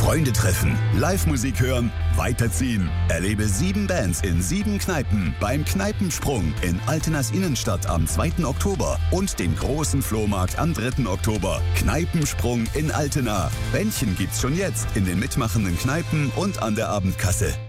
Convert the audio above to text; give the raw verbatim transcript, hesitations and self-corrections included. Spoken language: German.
Freunde treffen, Live-Musik hören, weiterziehen. Erlebe sieben Bands in sieben Kneipen beim Kneipensprung in Altenas Innenstadt am zweiten Oktober und den großen Flohmarkt am dritten Oktober. Kneipensprung in Altena. Bändchen gibt's schon jetzt in den mitmachenden Kneipen und an der Abendkasse.